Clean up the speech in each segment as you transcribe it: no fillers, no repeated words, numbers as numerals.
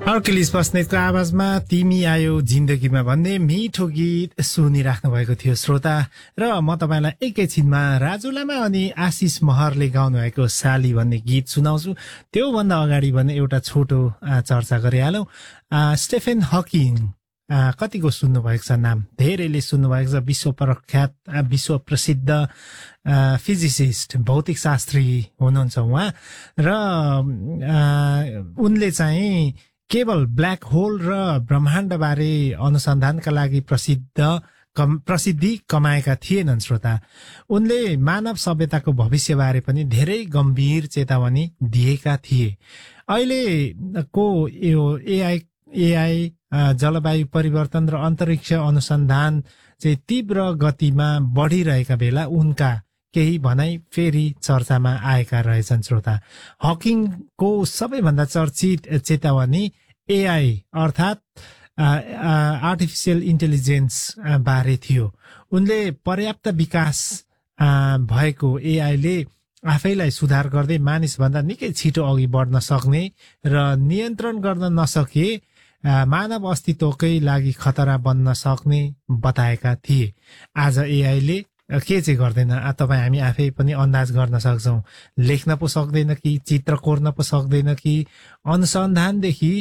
अर्किलिस बस्नेतको आवाजमा तिमी आयो जिन्दगीमा भन्ने मिठो गीत सुनिराख्नु भएको थियो श्रोता। र म तपाईलाई एकैछिनमा राजु लामा अनि आशिष महरले गाउनु भएको साली भन्ने गीत सुनाउँछु। त्योभन्दा अगाडि भने एउटा छोटो चर्चा गरिहालौं। स्टेफेन हकिङ कतिको सुन्नुभएको छ नाम, धेरैले सुन्नुभएको छ। विश्व प्रख्यात विश्व प्रसिद्ध फिजिसिस्ट भौतिक शास्त्री हुनुहुन्छ उहाँ। र उनले चाहिँ केवल ब्ल्याक होल र ब्रह्माण्ड बारे अनुसन्धानका लागि प्रसिद्धि कमाएका थिएनन् श्रोता। उनले मानव सभ्यताको भविष्यबारे पनि धेरै गम्भीर चेतावनी दिएका थिए। अहिलेको यो एआई जलवायु परिवर्तन र अन्तरिक्ष अनुसन्धान चाहिँ तीव्र गतिमा बढिरहेका बेला उनका केही भनाइ फेरि चर्चामा आएका रहेछन् श्रोता। हकिङको सबैभन्दा चर्चित चेतावनी एआई अर्थात् आर्टिफिसियल इन्टेलिजेन्स बारे थियो। उनले पर्याप्त विकास भएको एआईले आफैलाई सुधार गर्दै मानिसभन्दा निकै छिटो अघि बढ्न सक्ने र नियन्त्रण गर्न नसके मानव अस्तित्वकै लागि खतरा बन्न सक्ने बताएका थिए। आज एआईले के चाहिँ गर्दैन तपाईँ हामी आफै पनि अन्दाज गर्न सक्छौं। लेख्न पो सक्दैन कि, चित्र कोर्न पो सक्दैन कि, अनुसन्धानदेखि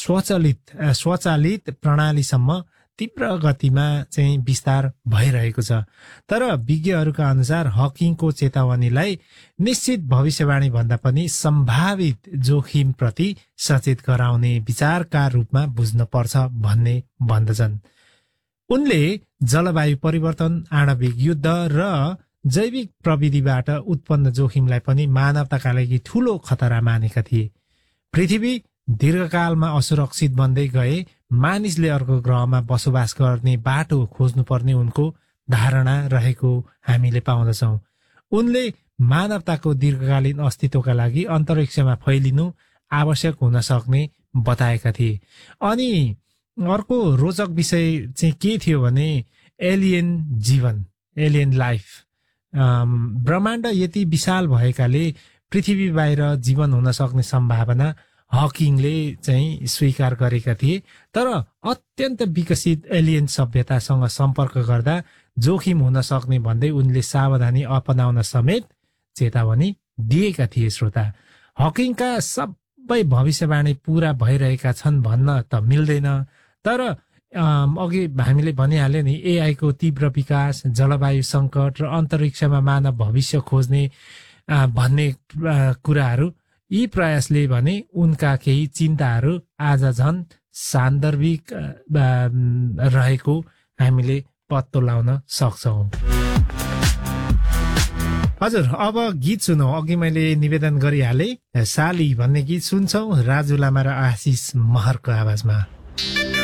स्वचालित प्रणालीसम्म तीव्र गतिमा चाहिँ विस्तार भइरहेको छ। तर विज्ञहरूका अनुसार हकिङको चेतावनीलाई निश्चित भविष्यवाणी भन्दा पनि सम्भावित जोखिम प्रति सचेत गराउने विचारका रूपमा बुझ्न पर्छ भन्ने भन्दछन्। उनले जलवायु परिवर्तन, आणविक युद्ध र जैविक प्रविधिबाट उत्पन्न जोखिमलाई पनि मानवताका लागि ठूलो खतरा मानेका थिए। पृथ्वी दीर्घकालमा असुरक्षित बन्दै गए मानिसले अर्को ग्रहमा बसोबास गर्ने बाटो खोज्नुपर्ने उनको धारणा रहेको हामीले पाउँदछौं। उनले मानवताको दीर्घकालीन अस्तित्वका लागि अन्तरिक्षमा फैलिनु आवश्यक हुन सक्ने बताएका थिए। अनि अर्को रोचक विषय चाहिँ के थियो भने एलियन जीवन, एलियन लाइफ। ब्रह्माण्ड यति विशाल भएकाले पृथ्वी बाहिर जीवन हुन सक्ने सम्भावना हकिङले चाहिँ स्वीकार गरेका थिए। तर अत्यन्त विकसित एलियन सभ्यतासँग सम्पर्क गर्दा जोखिम हुन सक्ने भन्दै उनले सावधानी अपनाउन समेत चेतावनी दिएका थिए श्रोता। हकिङका सबै भविष्यवाणी पूरा भइरहेका छन् भन्न त मिल्दैन। तर अघि हामीले भनिहाल्यो नि, एआई को तीव्र विकास, जलवायु संकट र अन्तरिक्षमा मानव भविष्य खोज्ने भन्ने कुराहरू, यी प्रयासले भने उनका केही चिन्ताहरू आज झन् सान्दर्भिक रहेको हामीले पत्तो लाउन सक्छौं। हजुर, अब गीत सुनौ। अघि मैले निवेदन गरिहाले साली भन्ने गीत सुन्छौं राजु लामा र आशिष महरको आवाजमा।